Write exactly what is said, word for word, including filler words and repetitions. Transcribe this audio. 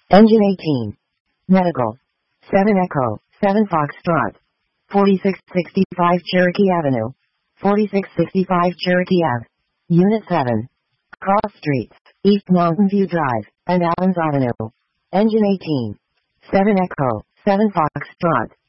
Engine eighteen. Medical. seven Echo, seven Foxtrot. forty-six sixty-five Cherokee Avenue. forty-six sixty-five Cherokee Ave. Unit seven. Cross Streets, East Mountain View Drive, and Adams Avenue. Engine eighteen. seven Echo, seven Foxtrot.